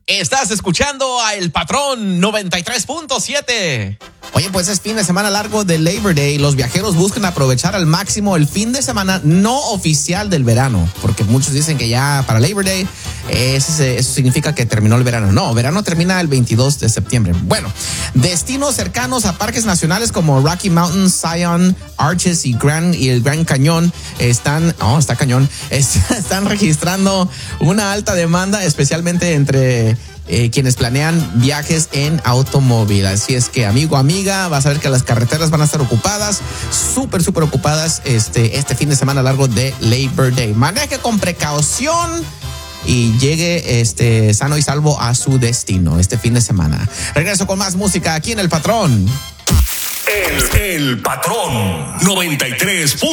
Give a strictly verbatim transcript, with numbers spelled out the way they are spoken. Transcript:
Estás escuchando a El Patrón noventa y tres punto siete. Oye, pues es fin de semana largo de Labor Day. Los viajeros buscan aprovechar al máximo el fin de semana no oficial del verano, porque muchos dicen que ya para Labor Day eso, eso significa que terminó el verano. No, verano termina el veintidós de septiembre. Bueno, destinos cercanos a parques nacionales como Rocky Mountain, Zion, Arches y, Grand, y el Gran Cañón están, oh, está cañón, están registrando una alta demanda, especialmente entre Eh, quienes planean viajes en automóvil. Así es que, amigo, amiga, vas a ver que las carreteras van a estar ocupadas, súper, súper ocupadas este, este fin de semana largo de Labor Day. Maneje con precaución y llegue este, sano y salvo a su destino este fin de semana. Regreso con más música aquí en El Patrón. El, el Patrón noventa y tres.